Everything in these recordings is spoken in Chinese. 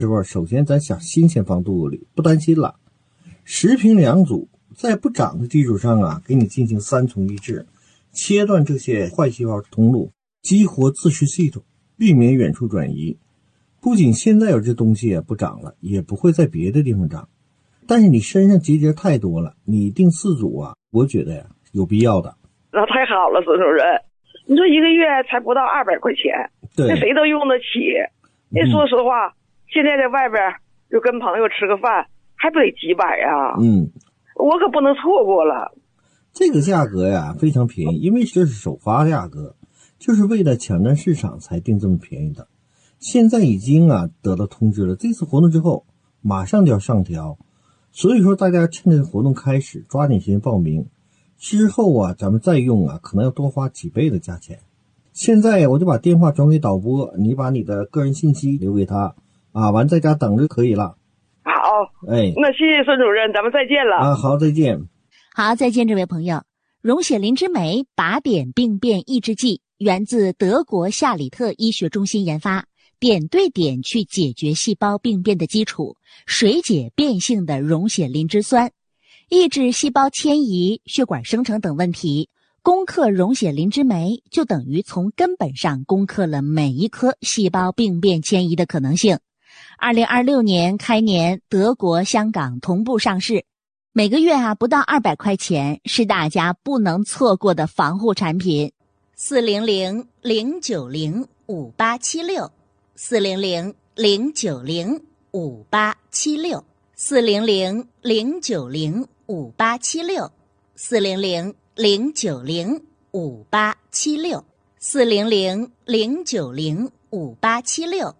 时候，首先咱想新鲜放肚子里，不担心了。10瓶2组，在不长的基础上啊，给你进行3重抑制，切断这些坏细胞通路，激活自噬系统，避免远处转移。不仅现在有这东西不长了，也不会在别的地方长。但是你身上结节太多了，你定4组啊，我觉得呀有必要的。 那太好了，孙主任，你说1个月才不到200块钱， 对， 那谁都用得起。那说实话，现在在外边就跟朋友吃个饭，还不得几百啊？我可不能错过了。 这个价格呀非常便宜，因为这是首发价格，就是为了抢占市场才定这么便宜的。现在已经得到通知了，这次活动之后马上就要上调，所以说大家趁着活动开始抓紧时间报名，之后咱们再用可能要多花几倍的价钱。现在我就把电话转给导播，你把你的个人信息留给他完在家等着可以了。 好，那谢谢孙主任，咱们再见了。 好，再见。 好，再见，这位朋友。溶血磷脂酶靶点病变抑制剂源自德国夏里特医学中心研发，点对点去解决细胞病变的基础，水解变性的溶血磷脂酸，抑制细胞迁移、血管生成等问题。攻克溶血磷脂酶就等于从根本上攻克了每一颗细胞病变迁移的可能性。2026年开年，德国、香港同步上市，每个月不到200块钱，是大家不能错过的防护产品。400-090-5876 400-090-5876 400-090-5876 400-090-5876 400-090-5876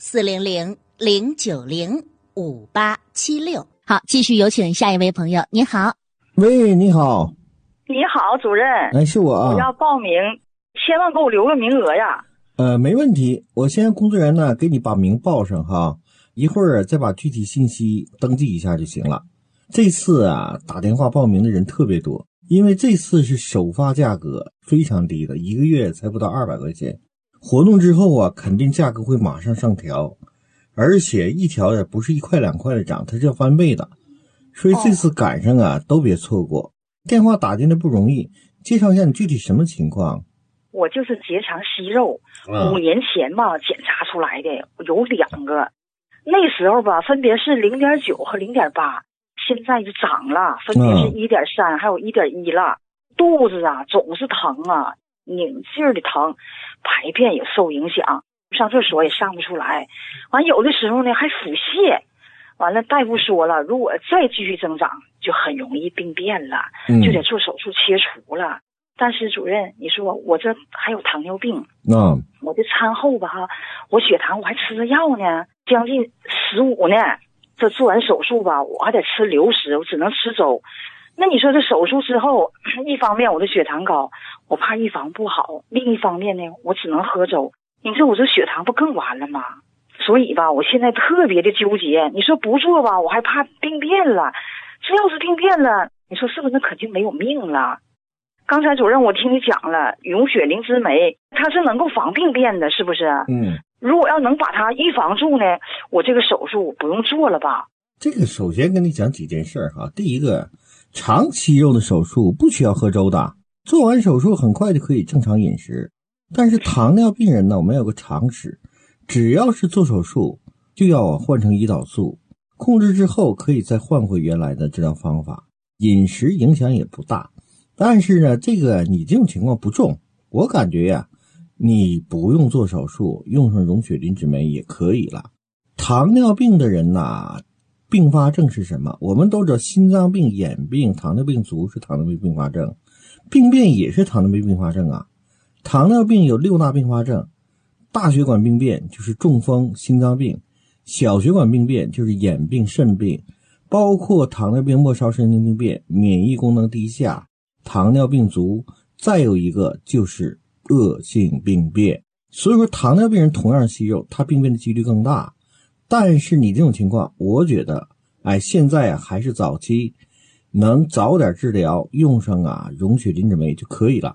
400-090-5876。好，继续有请下一位朋友。你好。 喂，你好。 你好，主任。 是我我要报名，千万给我留个名额呀。 没问题，我先让工作人员给你把名报上哈，一会儿再把具体信息登记一下就行了。这次打电话报名的人特别多，因为这次是首发价格非常低的，1个月才不到200块钱。活动之后肯定价格会马上上调，而且一条也不是1块2块的涨，它是要翻倍的。所以这次赶上都别错过。电话打进来不容易，介绍一下你具体什么情况。 我就是结肠息肉，5年前检查出来的，有2个，那时候分别是0.9和0.8，现在就涨了，分别是1.3还有1.1了。肚子总是疼拧劲儿的疼，排便也受影响，上厕所也上不出来，完有的时候呢还腹泻。完了，大夫说了，如果再继续增长，就很容易病变了，就得做手术切除了。但是主任，你说我这还有糖尿病，我这餐后我血糖我还吃着药呢，将近15呢。这做完手术我还得吃流食，我只能吃粥。那你说这手术之后，一方面我的血糖高，我怕预防不好，另一方面呢，我只能喝粥。你说我这血糖不更完了吗？所以我现在特别的纠结。你说不做我还怕病变了，这要是病变了，你说是不是那肯定没有命了？刚才主任我听你讲了，溶血磷脂酶它是能够防病变的，是不是？如果要能把它预防住呢，我这个手术不用做了吧？ 这个首先跟你讲几件事第一个，肠息肉的手术不需要喝粥的，做完手术很快就可以正常饮食。但是糖尿病人呢，我们有个常识，只要是做手术就要换成胰岛素，控制之后可以再换回原来的治疗方法，饮食影响也不大。但是呢，这个你这种情况不重，我感觉你不用做手术，用上溶血磷脂酶也可以了。糖尿病的人并发症是什么？我们都知道心脏病、眼病、糖尿病足是糖尿病并发症，病变也是糖尿病并发症糖尿病有6大并发症，大血管病变就是中风、心脏病，小血管病变就是眼病、肾病，包括糖尿病末梢神经病变、免疫功能低下、糖尿病足，再有一个就是恶性病变。所以说糖尿病人同样息肉，他病变的几率更大。但是你这种情况，我觉得现在还是早期，能早点治疗，用上溶血磷脂酶就可以了。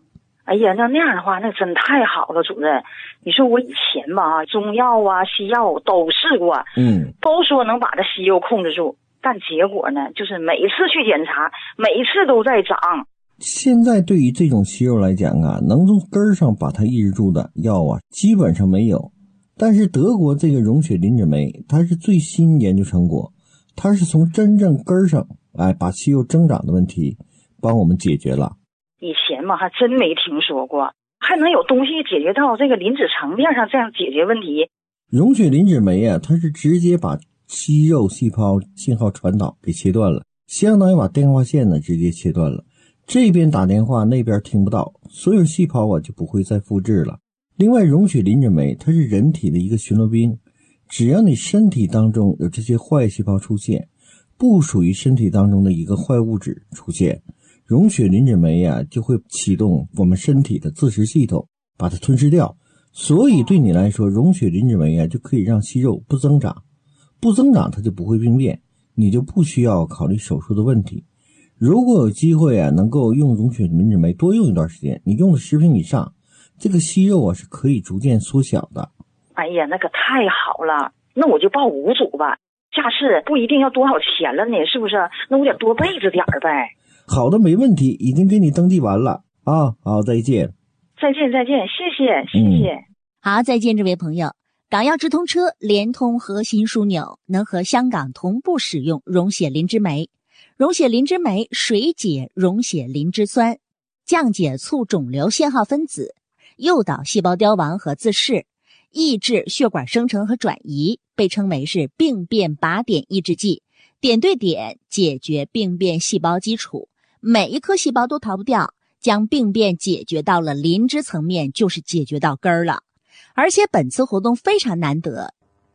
哎呀，那样的话，那真太好了，主任。你说我以前吧，中药啊、西药都试过，都说能把这息肉控制住，但结果呢，就是每次去检查，每次都在长。 现在对于这种息肉来讲啊，能从根儿上把它抑制住的药啊，基本上没有。但是德国这个溶血磷脂酶，它是最新研究成果，它是从真正根儿上，把息肉增长的问题帮我们解决了。 以前嘛，还真没听说过，还能有东西解决到这个磷脂层面上这样解决问题。 溶血磷脂酶啊，它是直接把息肉细胞信号传导给切断了，相当于把电话线呢直接切断了。这边打电话，那边听不到，所有细胞啊就不会再复制了。另外，溶血磷脂酶它是人体的一个巡逻兵，只要你身体当中有这些坏细胞出现，不属于身体当中的一个坏物质出现，溶血磷脂酶啊就会启动我们身体的自食系统，把它吞噬掉。所以对你来说，溶血磷脂酶啊就可以让息肉不增长，不增长它就不会病变，你就不需要考虑手术的问题。如果有机会啊，能够用溶血磷脂酶多用一段时间，你用了10瓶以上，这个息肉啊是可以逐渐缩小的。 哎呀，那个太好了，那我就报5组吧。下次不一定要多少钱了呢，是不是？那我得多备着点呗。 好的，没问题，已经给你登记完了啊。好，再见。 再见，谢谢。 好，再见，这位朋友。港药直通车联通核心枢纽，能和香港同步使用溶血磷脂酶。溶血磷脂酶水解溶血磷脂酸，降解促肿瘤信号分子，诱导细胞凋亡和自噬，抑制血管生成和转移，被称为是病变靶点抑制剂，点对点解决病变细胞基础，每一颗细胞都逃不掉，将病变解决到了磷脂层面，就是解决到根儿了。而且本次活动非常难得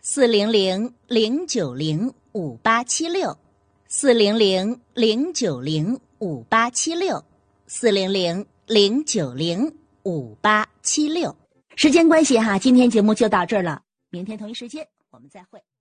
，400-090-5876 400-090-5876 400-090-5876。时间关系哈，今天节目就到这儿了，明天同一时间我们再会。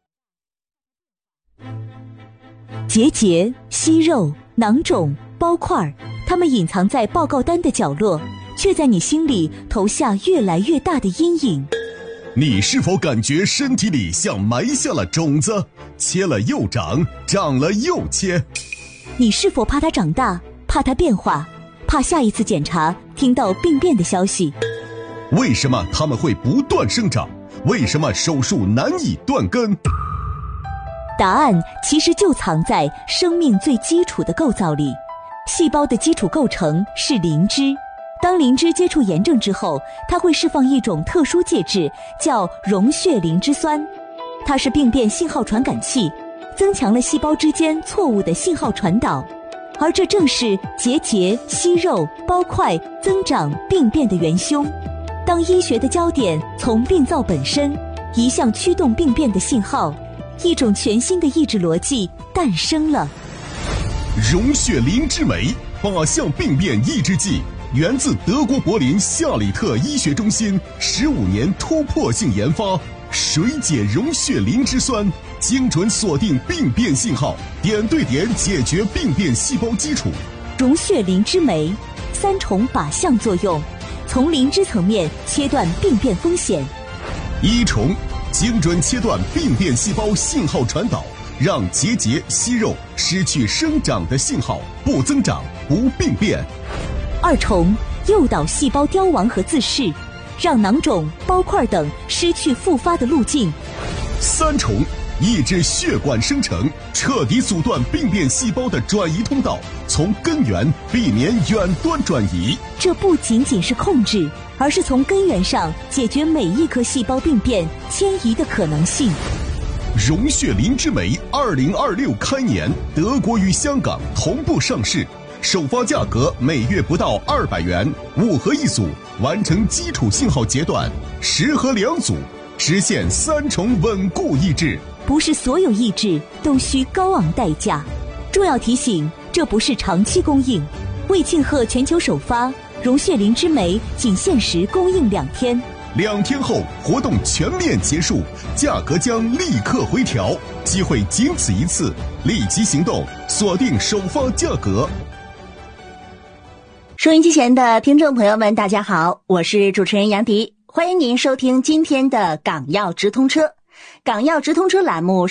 结节、息肉、囊肿、包块，它们隐藏在报告单的角落，却在你心里投下越来越大的阴影。 你是否感觉身体里像埋下了种子，切了又长，长了又切？ 你是否怕它长大，怕它变化，怕下一次检查听到病变的消息？ 为什么它们会不断生长？为什么手术难以断根？ 答案其实就藏在生命最基础的构造里。细胞的基础构成是磷脂，当磷脂接触炎症之后，它会释放一种特殊介质，叫溶血磷脂酸。它是病变信号传感器，增强了细胞之间错误的信号传导，而这正是结节、息肉、包块、增长、病变的元凶。当医学的焦点从病灶本身移向驱动病变的信号，一种全新的抑制逻辑诞生了。 溶血磷脂酶靶向病变抑制剂，源自德国柏林夏里特医学中心15年突破性研发，水解溶血磷脂酸，精准锁定病变信号，点对点解决病变细胞基础。 溶血磷脂酶3重靶向作用，从磷脂层面切断病变风险。 1重，精准切断病变细胞信号传导，让结节、息肉失去生长的信号，不增长，不病变。 2重，诱导细胞凋亡和自噬，让囊肿、包块等失去复发的路径。 3重，抑制血管生成，彻底阻断病变细胞的转移通道，从根源避免远端转移。 这不仅仅是控制，而是从根源上解决每一颗细胞病变迁移的可能性。 溶血磷脂酶2026开年，德国与香港同步上市，首发价格每月不到200元，5盒1组，完成基础信号阶段，10盒2组，实现3重稳固抑制。 不是所有抑制都需高昂代价。重要提醒，这不是长期供应。为庆贺全球首发，溶血磷脂酶仅限时供应2天。 2天后活动全面结束，价格将立刻回调，机会仅此一次，立即行动，锁定首发价格。 收音机前的听众朋友们，大家好，我是主持人杨迪，欢迎您收听今天的港药直通车。港药直通车栏目